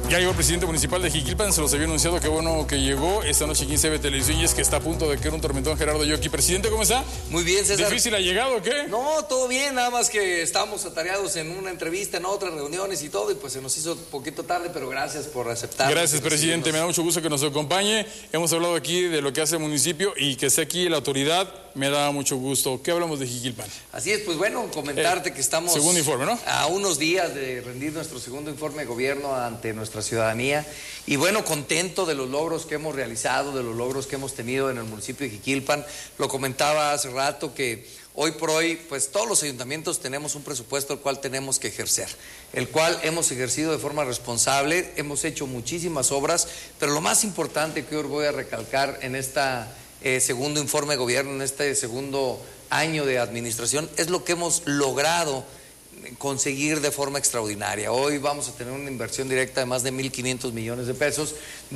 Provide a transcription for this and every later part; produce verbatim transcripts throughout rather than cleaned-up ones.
Ya llegó el presidente municipal de Jiquilpan, se los había anunciado, qué bueno que llegó. Esta noche aquí en C B Televisión y es que está a punto de caer un tormentón Gerardo Yoki. Presidente, ¿cómo está? Muy bien, César. ¿Difícil ha llegado o qué? No, todo bien, nada más que estamos atareados en una entrevista, en otras reuniones y todo, y pues se nos hizo un poquito tarde, pero gracias por aceptar. Gracias, presidente, me da mucho gusto que nos acompañe. Hemos hablado aquí de lo que hace el municipio y que esté aquí la autoridad, me da mucho gusto. ¿Qué hablamos de Jiquilpan? Así es, pues bueno, comentarte eh, que estamos... Segundo informe, ¿no? A unos días de rendir nuestro segundo informe de gobierno ante nuestra ciudadanía. Y bueno, contento de los logros que hemos realizado, de los logros que hemos tenido en el municipio de Jiquilpan. Lo comentaba hace rato que hoy por hoy, pues todos los ayuntamientos tenemos un presupuesto el cual tenemos que ejercer, el cual hemos ejercido de forma responsable, hemos hecho muchísimas obras, pero lo más importante que hoy voy a recalcar en este eh, segundo informe de gobierno, en este segundo año de administración, es lo que hemos logrado conseguir de forma extraordinaria. Hoy vamos a tener una inversión directa de más de mil quinientos millones de pesos,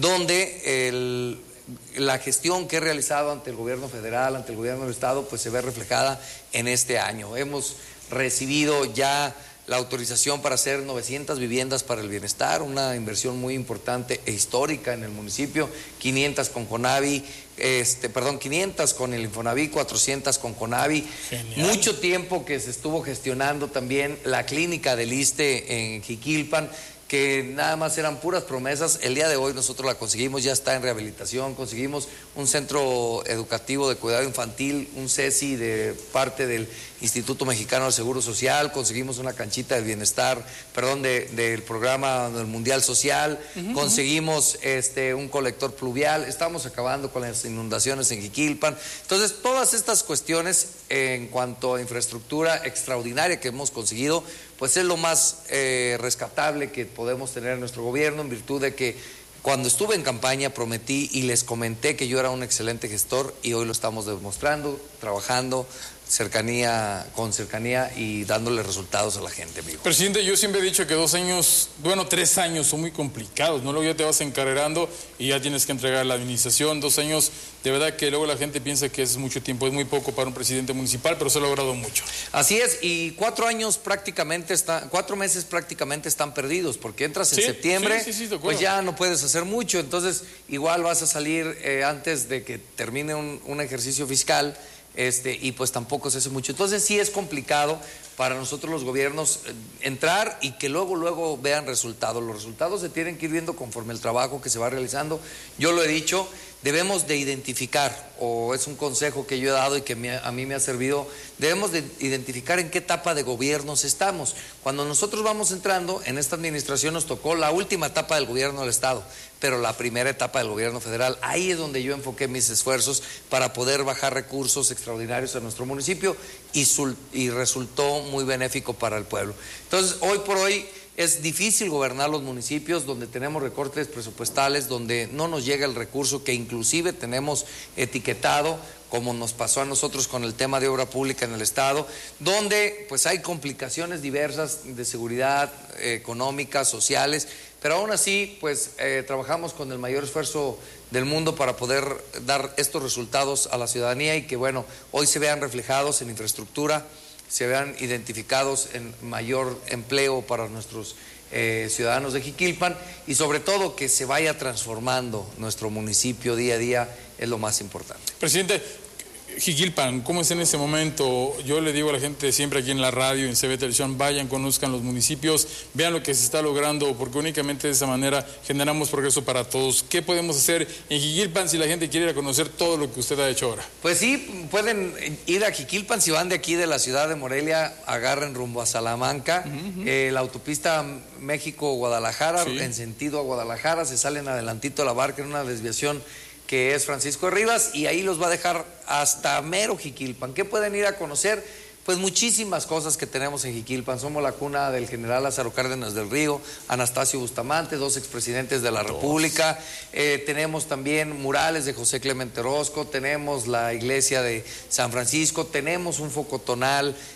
donde el, la gestión que he realizado ante el gobierno federal, ante el gobierno del estado, pues se ve reflejada en este año. Hemos recibido ya la autorización para hacer novecientas viviendas para el bienestar, una inversión muy importante e histórica en el municipio, quinientas con Conavi, este, perdón, quinientas con el Infonavit, cuatrocientas con Conavi. Genial. Mucho tiempo que se estuvo gestionando también la clínica del ISSSTE en Jiquilpan, que nada más eran puras promesas. El día de hoy nosotros la conseguimos, ya está en rehabilitación, conseguimos un centro educativo de cuidado infantil, un CESI de parte del Instituto Mexicano del Seguro Social, conseguimos una canchita de bienestar, perdón, de, del programa del Mundial Social, uh-huh, conseguimos este, un colector pluvial, estamos acabando con las inundaciones en Jiquilpan. Entonces, todas estas cuestiones en cuanto a infraestructura extraordinaria que hemos conseguido, pues es lo más eh, rescatable que podemos tener en nuestro gobierno, en virtud de que cuando estuve en campaña prometí y les comenté que yo era un excelente gestor y hoy lo estamos demostrando, trabajando cercanía con cercanía y dándole resultados a la gente, amigo. Presidente, yo siempre he dicho que dos años, bueno, tres años son muy complicados, ¿no? Luego ya te vas encarrerando y ya tienes que entregar la administración. Dos años, de verdad que luego la gente piensa que es mucho tiempo, es muy poco para un presidente municipal, pero se ha logrado mucho. Así es, y cuatro años prácticamente están, cuatro meses prácticamente están perdidos, porque entras en sí, septiembre, sí, sí, sí, pues ya no puedes hacer mucho, entonces igual vas a salir eh, antes de que termine un, un ejercicio fiscal. Este, y pues tampoco se hace mucho. Entonces sí es complicado para nosotros los gobiernos eh, entrar y que luego, luego vean resultados. Los resultados se tienen que ir viendo conforme el trabajo que se va realizando. Yo lo he dicho, debemos de identificar, o es un consejo que yo he dado y que me, a mí me ha servido, debemos de identificar en qué etapa de gobiernos estamos. Cuando nosotros vamos entrando, en esta administración nos tocó la última etapa del gobierno del estado, pero la primera etapa del gobierno federal, ahí es donde yo enfoqué mis esfuerzos para poder bajar recursos extraordinarios a nuestro municipio y, y resultó muy benéfico para el pueblo. Entonces, hoy por hoy es difícil gobernar los municipios donde tenemos recortes presupuestales, donde no nos llega el recurso que inclusive tenemos etiquetado, como nos pasó a nosotros con el tema de obra pública en el estado, donde pues hay complicaciones diversas de seguridad, eh, económicas, sociales, pero aún así pues eh, trabajamos con el mayor esfuerzo del mundo para poder dar estos resultados a la ciudadanía y que bueno, hoy se vean reflejados en infraestructura, se vean identificados en mayor empleo para nuestros eh, ciudadanos de Jiquilpan y sobre todo que se vaya transformando nuestro municipio día a día es lo más importante. Presidente, Jiquilpan, ¿cómo es en ese momento? Yo le digo a la gente siempre aquí en la radio, en C B Televisión, vayan, conozcan los municipios, vean lo que se está logrando, porque únicamente de esa manera generamos progreso para todos. ¿Qué podemos hacer en Jiquilpan si la gente quiere ir a conocer todo lo que usted ha hecho ahora? Pues sí, pueden ir a Jiquilpan, si van de aquí de la ciudad de Morelia, agarren rumbo a Salamanca, uh-huh. eh, la autopista México-Guadalajara, sí. En sentido a Guadalajara, se salen adelantito de la barca en una desviación que es Francisco de Rivas, y ahí los va a dejar hasta mero Jiquilpan. ¿Qué pueden ir a conocer? Pues muchísimas cosas que tenemos en Jiquilpan. Somos la cuna del general Lázaro Cárdenas del Río, Anastasio Bustamante, dos expresidentes de la República. Eh, tenemos también murales de José Clemente Orozco, tenemos la iglesia de San Francisco, tenemos un foco tonal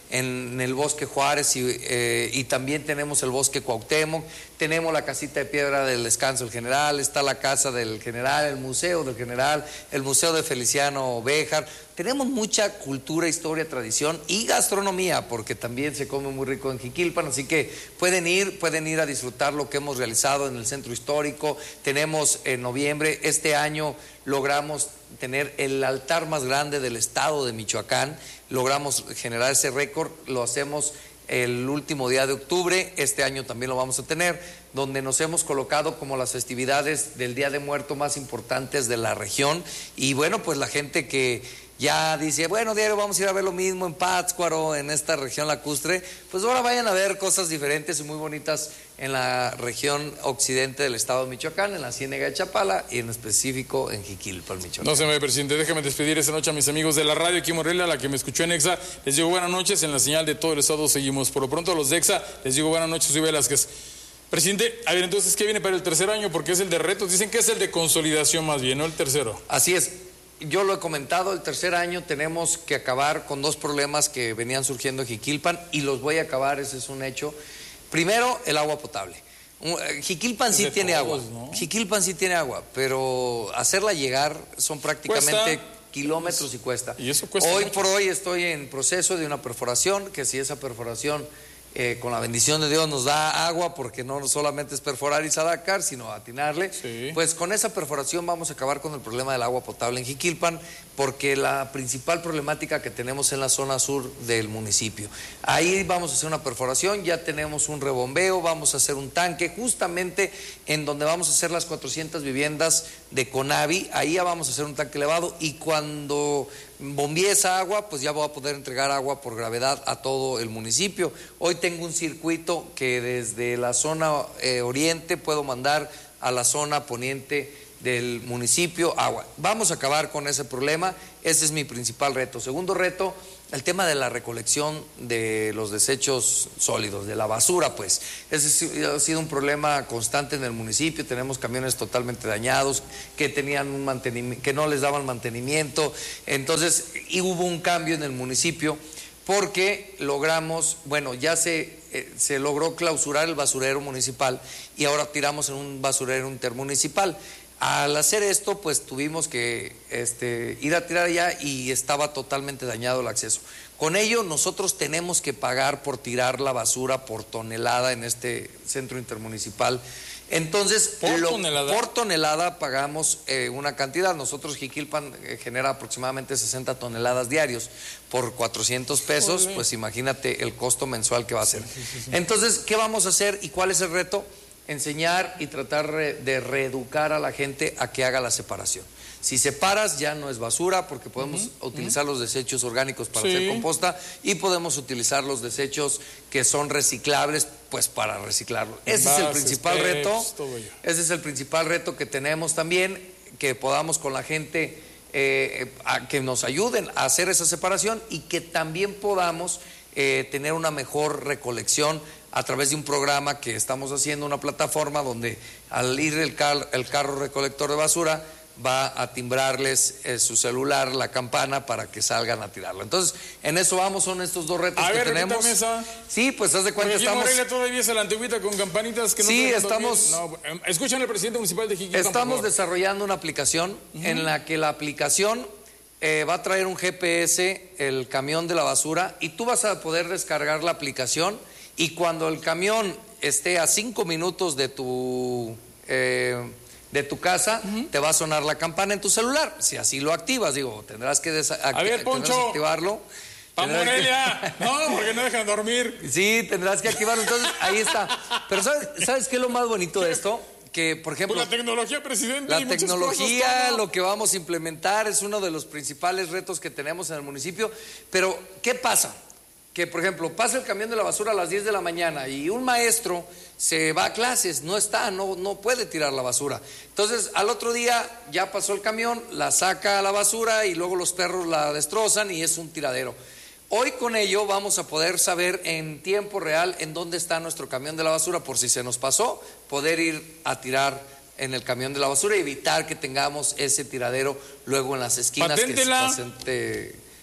en el Bosque Juárez y, eh, y también tenemos el Bosque Cuauhtémoc, tenemos la casita de piedra del Descanso del General, está la casa del General, el Museo del General, el Museo de Feliciano Béjar. Tenemos mucha cultura, historia, tradición y gastronomía, porque también se come muy rico en Jiquilpan, así que pueden ir, pueden ir a disfrutar lo que hemos realizado en el centro histórico. Tenemos en noviembre, este año logramos tener el altar más grande del estado de Michoacán, logramos generar ese récord, lo hacemos el último día de octubre, este año también lo vamos a tener, donde nos hemos colocado como las festividades del Día de Muerto más importantes de la región. Y bueno, pues la gente que ya dice, bueno, diario vamos a ir a ver lo mismo en Pátzcuaro, en esta región lacustre, pues ahora vayan a ver cosas diferentes y muy bonitas en la región occidente del estado de Michoacán, en la Ciénega de Chapala y en específico en Jiquilpan, Michoacán. No se me, presidente, déjame despedir esta noche a mis amigos de la radio aquí en Morelia, a la que me escuchó en EXA. Les digo buenas noches, en la señal de todo el estado seguimos. Por lo pronto a los de EXA, les digo buenas noches, soy Velázquez. Presidente, a ver, entonces, ¿qué viene para el tercer año? Porque es el de retos, dicen que es el de consolidación más bien, ¿no? El tercero. Así es. Yo lo he comentado, el tercer año tenemos que acabar con dos problemas que venían surgiendo en Jiquilpan y los voy a acabar, ese es un hecho. Primero, el agua potable. Jiquilpan sí tiene agua, ¿no? Jiquilpan sí tiene agua, pero hacerla llegar son prácticamente kilómetros y cuesta. Y eso cuesta hoy mucho. por hoy estoy en proceso de una perforación, que si esa perforación eh, con la bendición de Dios nos da agua, porque no solamente es perforar y sadacar, sino atinarle, sí. Pues con esa perforación vamos a acabar con el problema del agua potable en Jiquilpan, porque la principal problemática que tenemos en la zona sur del municipio. Ahí vamos a hacer una perforación, ya tenemos un rebombeo, vamos a hacer un tanque, justamente en donde vamos a hacer las cuatrocientas viviendas de Conavi, ahí ya vamos a hacer un tanque elevado y cuando bombee esa agua, pues ya voy a poder entregar agua por gravedad a todo el municipio. Hoy tengo un circuito que desde la zona eh, oriente puedo mandar a la zona poniente del municipio agua. Vamos a acabar con ese problema, ese es mi principal reto. Segundo reto, el tema de la recolección de los desechos sólidos, de la basura, pues. Ese ha sido un problema constante en el municipio, tenemos camiones totalmente dañados, que tenían un mantenimiento, que no les daban mantenimiento, entonces y hubo un cambio en el municipio porque logramos, bueno, ya se, eh, se logró clausurar el basurero municipal y ahora tiramos en un basurero intermunicipal. Al hacer esto, pues tuvimos que este, ir a tirar allá y estaba totalmente dañado el acceso. Con ello, nosotros tenemos que pagar por tirar la basura por tonelada en este centro intermunicipal. Entonces, ¿Por lo, tonelada? por tonelada pagamos eh, una cantidad. Nosotros, Jiquilpan, eh, genera aproximadamente sesenta toneladas diarios por cuatrocientos pesos, Joder. Pues imagínate el costo mensual que va a ser. Sí, sí, sí. Entonces, ¿qué vamos a hacer y cuál es el reto? Enseñar y tratar de reeducar a la gente a que haga la separación. Si separas ya no es basura porque podemos uh-huh, utilizar uh-huh. los desechos orgánicos para sí. hacer composta y podemos utilizar los desechos que son reciclables pues para reciclarlo. Ese Bases, es el principal peps, reto. Ese es el principal reto que tenemos también, que podamos con la gente eh, a que nos ayuden a hacer esa separación y que también podamos eh, tener una mejor recolección a través de un programa que estamos haciendo, una plataforma donde al ir el, car el carro recolector de basura va a timbrarles eh, su celular, la campana, para que salgan a tirarlo. Entonces, en eso vamos, son estos dos retos a que ver, tenemos. Esa. Sí, pues haz de cuenta Porque estamos. Morelia todavía es la antigüita con campanitas que no. Sí, estamos. No, escuchan al presidente municipal de Jiquilpan. Estamos desarrollando una aplicación uh-huh. en la que la aplicación eh, va a traer un G P S, el camión de la basura, y tú vas a poder descargar la aplicación. Y cuando el camión esté a cinco minutos de tu, eh, de tu casa, uh-huh. te va a sonar la campana en tu celular. Si así lo activas, digo, tendrás que, a ver, Poncho, que activarlo. ¡Pa Morelia! Que... No, porque no dejan dormir. Sí, tendrás que activarlo. Entonces, ahí está. Pero ¿sabes, ¿sabes qué es lo más bonito de esto? Que, por ejemplo, pues la tecnología, presidente. La tecnología, lo que vamos a implementar es uno de los principales retos que tenemos en el municipio. Pero, ¿qué pasa? Que, por ejemplo, pasa el camión de la basura a las diez de la mañana y un maestro se va a clases, no está, no, no puede tirar la basura. Entonces, al otro día ya pasó el camión, la saca a la basura y luego los perros la destrozan y es un tiradero. Hoy con ello vamos a poder saber en tiempo real en dónde está nuestro camión de la basura, por si se nos pasó, poder ir a tirar en el camión de la basura y evitar que tengamos ese tiradero luego en las esquinas. Paténtela. Que es bastante...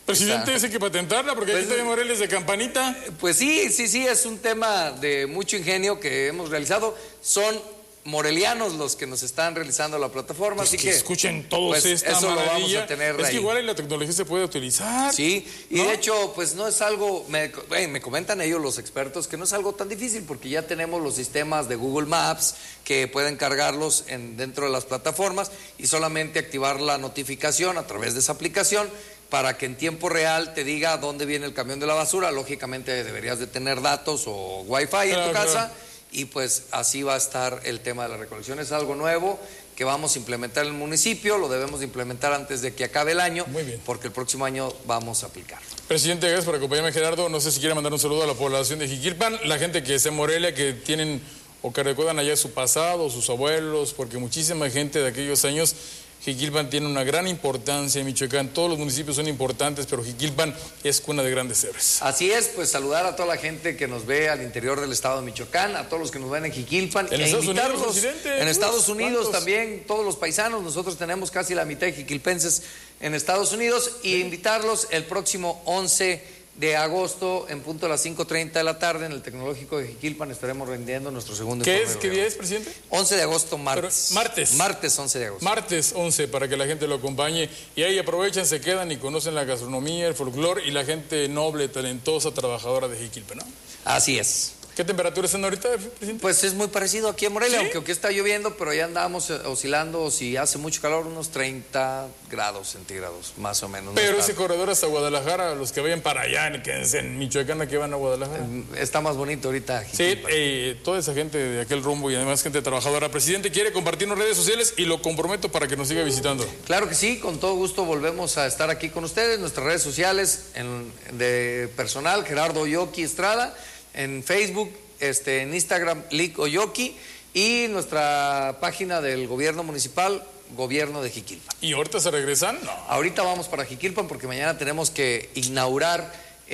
Presidente, esa hay que patentarla porque pues, aquí está de Morelia de campanita. Pues sí, sí, sí, es un tema de mucho ingenio que hemos realizado. Son morelianos los que nos están realizando la plataforma, Pues así que, que escuchen todos pues, esta eso maravilla. lo vamos a tener es ahí. que igual ahí la tecnología se puede utilizar. Sí, y ¿no? de hecho, pues no es algo, me, eh, me comentan ellos los expertos que no es algo tan difícil porque ya tenemos los sistemas de Google Maps que pueden cargarlos en, dentro de las plataformas y solamente activar la notificación a través de esa aplicación para que en tiempo real te diga dónde viene el camión de la basura. Lógicamente deberías de tener datos o wifi claro, en tu casa. Claro. Y pues así va a estar el tema de la recolección. Es algo nuevo que vamos a implementar en el municipio, lo debemos de implementar antes de que acabe el año, Muy bien. porque el próximo año vamos a aplicar. Presidente, gracias por acompañarme, Gerardo. No sé si quiere mandar un saludo a la población de Jiquilpan, la gente que está en Morelia, que tienen o que recuerdan allá su pasado, sus abuelos, porque muchísima gente de aquellos años. Jiquilpan tiene una gran importancia en Michoacán, todos los municipios son importantes, pero Jiquilpan es cuna de grandes héroes. Así es, pues saludar a toda la gente que nos ve al interior del estado de Michoacán, a todos los que nos ven en Jiquilpan, en e Estados invitarlos Unidos, presidente. en Estados Unidos ¿Cuántos? también, todos los paisanos, nosotros tenemos casi la mitad de jiquilpenses en Estados Unidos, y sí. invitarlos el próximo once de agosto en punto a las cinco treinta de la tarde en el Tecnológico de Jiquilpan estaremos rendiendo nuestro segundo ¿Qué informe. es? ¿Qué día es, presidente? once de agosto, martes. Pero, martes. Martes once de agosto. Martes once, para que la gente lo acompañe. Y ahí aprovechan, se quedan y conocen la gastronomía, el folclore y la gente noble, talentosa, trabajadora de Jiquilpan, ¿no? Así es. ¿Qué temperatura están ahorita, presidente? Pues es muy parecido aquí en Morelia, ¿Sí? aunque aquí está lloviendo, pero ya andamos oscilando, si hace mucho calor, unos treinta grados centígrados, más o menos. Pero no ese corredor hasta Guadalajara, los que vayan para allá, en, en Michoacán, que van a Guadalajara. Está más bonito ahorita. Sí, eh, toda esa gente de aquel rumbo y además gente trabajadora. Presidente, quiere compartirnos redes sociales y lo comprometo para que nos siga visitando. Claro que sí, con todo gusto volvemos a estar aquí con ustedes. Nuestras redes sociales en, de personal, Gerardo Oyoki Estrada, en Facebook, este, en Instagram, Lic Oyoki, y nuestra página del gobierno municipal, Gobierno de Jiquilpan. ¿Y ahorita se regresan? No. Ahorita vamos para Jiquilpan porque mañana tenemos que inaugurar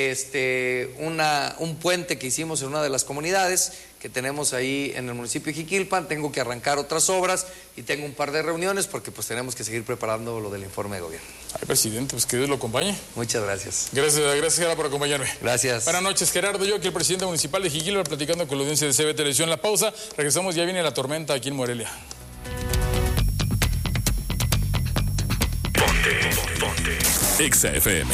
este, una, un puente que hicimos en una de las comunidades que tenemos ahí en el municipio de Jiquilpan. Tengo que arrancar otras obras y tengo un par de reuniones porque pues tenemos que seguir preparando lo del informe de gobierno. Ay, presidente, pues que Dios lo acompañe. Muchas gracias. Gracias, gracias Gerardo por acompañarme. Gracias. Buenas noches, Gerardo Oyoki, el presidente municipal de Jiquilpan, platicando con la audiencia de C B Televisión. La pausa, regresamos, ya viene la tormenta aquí en Morelia. Ponte, ponte. Exa F M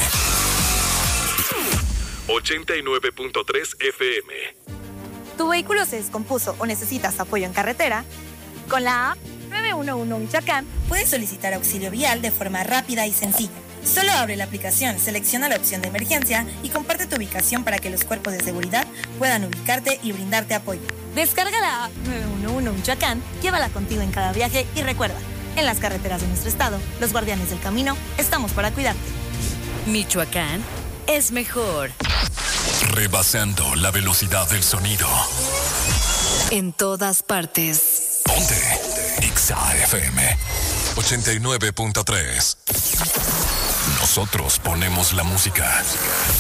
ochenta y nueve punto tres F M. ¿Tu vehículo se descompuso o necesitas apoyo en carretera? Con la app nueve uno uno Michoacán puedes solicitar auxilio vial de forma rápida y sencilla. Solo abre la aplicación, selecciona la opción de emergencia y comparte tu ubicación para que los cuerpos de seguridad puedan ubicarte y brindarte apoyo. Descarga la app nueve uno uno Michoacán, llévala contigo en cada viaje y recuerda, en las carreteras de nuestro estado, los guardianes del camino, estamos para cuidarte. Michoacán es mejor. Rebasando la velocidad del sonido. En todas partes. Ponte. Exa F M ochenta y nueve punto tres. Nosotros ponemos la música.